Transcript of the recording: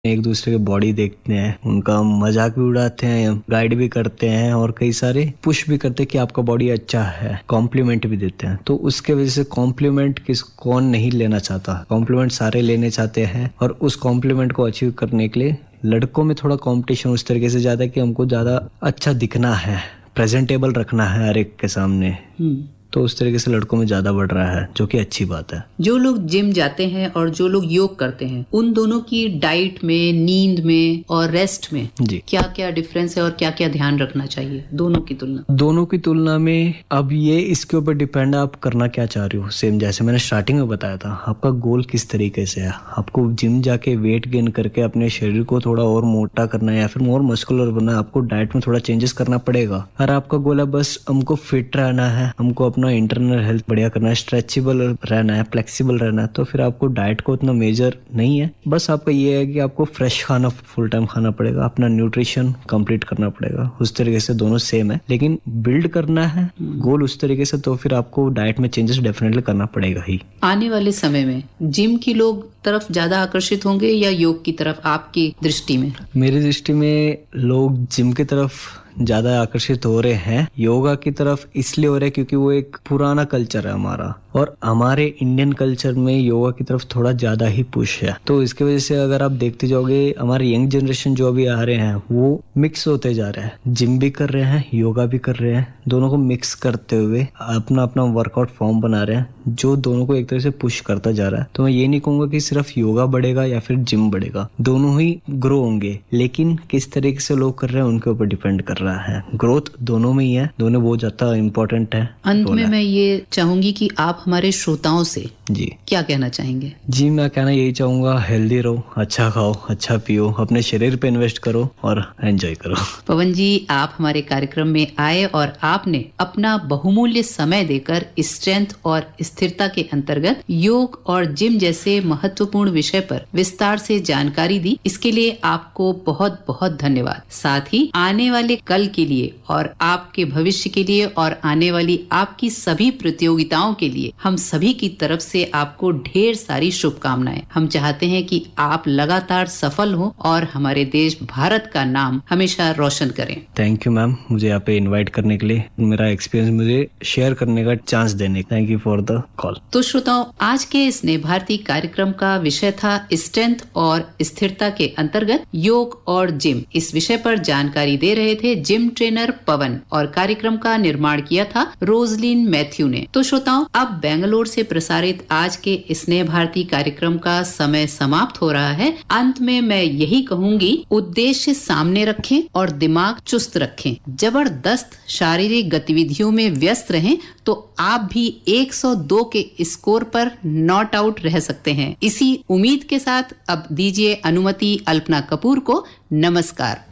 एक दूसरे की बॉडी देखते हैं, उनका मजाक भी उड़ाते हैं, गाइड भी करते हैं और कई सारे पुश भी करते हैं कि आपका बॉडी अच्छा है, कॉम्प्लीमेंट भी देते हैं। तो उसके वजह से कॉम्प्लीमेंट कौन नहीं लेना चाहता, कॉम्प्लीमेंट सारे लेने चाहते हैं। और उस कॉम्प्लीमेंट को अचीव करने के लिए लड़कों में थोड़ा कंपटीशन उस तरीके से ज्यादा है कि हमको ज्यादा अच्छा दिखना है, प्रेजेंटेबल रखना है हर एक के सामने। तो उस तरीके से लड़कों में ज्यादा बढ़ रहा है, जो कि अच्छी बात है। जो लोग जिम जाते हैं और जो लोग योग करते हैं, उन दोनों की डाइट में, नींद में और रेस्ट में क्या क्या डिफरेंस है और क्या क्या ध्यान रखना चाहिए दोनों की तुलना में? अब ये इसके ऊपर डिपेंड है आप करना क्या चाह रहे हो। सेम जैसे मैंने स्टार्टिंग में बताया था, आपका गोल किस तरीके से है। आपको जिम जाके वेट गेन करके अपने शरीर को थोड़ा और मोटा करना है या फिर मोर मस्कुलर बनना है, आपको डाइट में थोड़ा चेंजेस करना पड़ेगा। और आपका गोल है बस हमको फिट रहना है, हमको अपना इंटरनल हेल्थ बढ़िया करना है, स्ट्रेचेबल रहना है, फ्लेक्सिबल रहना है, तो फिर आपको डाइट को उतना मेजर नहीं है। बस आपका ये है कि आपको फ्रेश खाना फुल टाइम खाना पड़ेगा, अपना न्यूट्रिशन कंप्लीट करना पड़ेगा। उस तरीके से दोनों सेम है, लेकिन बिल्ड करना है गोल उस तरीके से, तो फिर आपको डाइट में चेंजेस डेफिनेटली करना पड़ेगा ही। आने वाले समय में जिम की लोग तरफ ज्यादा आकर्षित होंगे या योग की तरफ, आपकी दृष्टि में? मेरी दृष्टि में लोग जिम की तरफ ज्यादा आकर्षित हो रहे हैं। योगा की तरफ इसलिए हो रहे हैं क्योंकि वो एक पुराना कल्चर है हमारा, और हमारे इंडियन कल्चर में योगा की तरफ थोड़ा ज्यादा ही पुश है। तो इसकी वजह से अगर आप देखते जाओगे, हमारे यंग जनरेशन जो अभी आ रहे हैं वो मिक्स होते जा रहे हैं, जिम भी कर रहे हैं, योगा भी कर रहे हैं, दोनों को मिक्स करते हुए अपना अपना वर्कआउट फॉर्म बना रहे हैं, जो दोनों को एक तरह से पुश करता जा रहा है। तो मैं ये नहीं कहूंगा कि सिर्फ योगा बढ़ेगा या फिर जिम बढ़ेगा, दोनों ही ग्रो होंगे, लेकिन किस तरीके से लोग कर रहे हैं उनके ऊपर डिपेंड कर रहा है। ग्रोथ दोनों में ही है, दोनों बहुत ज्यादा इम्पोर्टेंट है। अंत में मैं ये चाहूंगी कि आप हमारे श्रोताओं से क्या कहना चाहेंगे? जी, मैं कहना यही चाहूंगा, हेल्दी रहो, अच्छा खाओ, अच्छा पियो, अपने शरीर पे इन्वेस्ट करो और एंजॉय करो। पवन जी, आप हमारे कार्यक्रम में आए और आपने अपना बहुमूल्य समय देकर स्ट्रेंथ और स्थिरता के अंतर्गत योग और जिम जैसे महत्वपूर्ण विषय पर विस्तार से जानकारी दी। इसके लिए आपको बहुत बहुत धन्यवाद। साथ ही आने वाले कल के लिए और आपके भविष्य के लिए और आने वाली आपकी सभी प्रतियोगिताओं के लिए हम सभी की तरफ से आपको ढेर सारी शुभकामनाएं। हम चाहते हैं कि आप लगातार सफल हो और हमारे देश भारत का नाम हमेशा रोशन करें। थैंक यू मैम, मुझे यहाँ पे इनवाइट करने के लिए, मेरा एक्सपीरियंस मुझे शेयर करने का चांस देने। Thank you for the call. तो श्रोताओं, आज के स्नेह भारती कार्यक्रम का विषय था स्ट्रेंथ और स्थिरता के अंतर्गत योग और जिम। इस विषय पर जानकारी दे रहे थे जिम ट्रेनर पवन और कार्यक्रम का निर्माण किया था रोजलिन मैथ्यू ने। तो श्रोताओं, अब बेंगलोर से प्रसारित आज के स्नेह भारती कार्यक्रम का समय समाप्त हो रहा है। अंत में मैं यही कहूंगी, उद्देश्य सामने रखें और दिमाग चुस्त रखें। जबरदस्त शारीरिक गतिविधियों में व्यस्त रहें तो आप भी 102 के स्कोर पर नॉट आउट रह सकते हैं। इसी उम्मीद के साथ अब दीजिए अनुमति अल्पना कपूर को। नमस्कार।